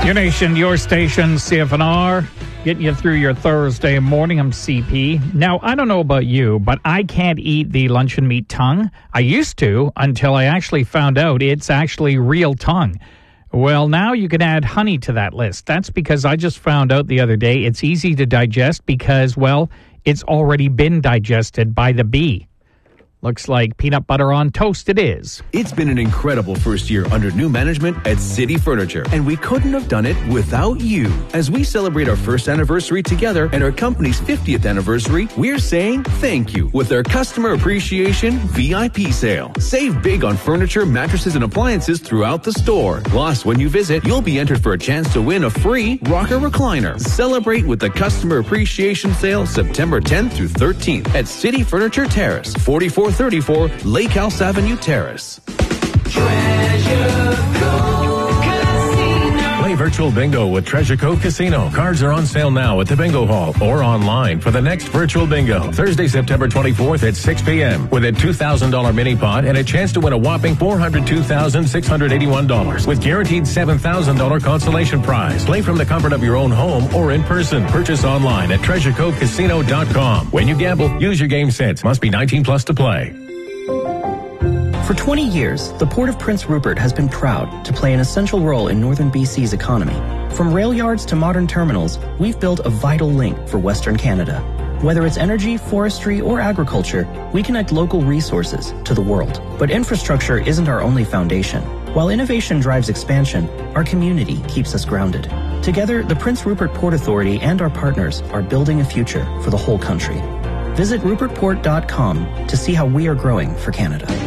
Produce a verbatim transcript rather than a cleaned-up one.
Your nation, your station, C F N R, getting you through your Thursday morning. I'm C P. Now, I don't know about you, but I can't eat the luncheon meat tongue. I used to until I actually found out it's actually real tongue. Well, now you can add honey to that list. That's because I just found out the other day it's easy to digest because, well, it's already been digested by the bee. Looks like peanut butter on toast it is. It's been an incredible first year under new management at City Furniture, and we couldn't have done it without you. As we celebrate our first anniversary together and our company's fiftieth anniversary, we're saying thank you with our Customer Appreciation V I P sale. Save big on furniture, mattresses, and appliances throughout the store. Plus, when you visit, you'll be entered for a chance to win a free rocker recliner. Celebrate with the Customer Appreciation sale September tenth through thirteenth at City Furniture Terrace, forty-four thirty-four Lake House Avenue Terrace. Treasure Cove Casino. Play virtual bingo with Treasure Cove Casino. Cards are on sale now at the bingo hall or online for the next virtual bingo. Thursday, September twenty-fourth at six p.m. with a two thousand dollars mini pot and a chance to win a whopping four hundred two thousand six hundred eighty-one dollars with guaranteed seven thousand dollars consolation prize. Play from the comfort of your own home or in person. Purchase online at treasure cove casino dot com. When you gamble, use your game sense. Must be nineteen plus to play. For twenty years, the Port of Prince Rupert has been proud to play an essential role in northern B C's economy. From rail yards to modern terminals, we've built a vital link for Western Canada. Whether it's energy, forestry, or agriculture, we connect local resources to the world. But infrastructure isn't our only foundation. While innovation drives expansion, our community keeps us grounded. Together, the Prince Rupert Port Authority and our partners are building a future for the whole country. Visit rupert port dot com to see how we are growing for Canada.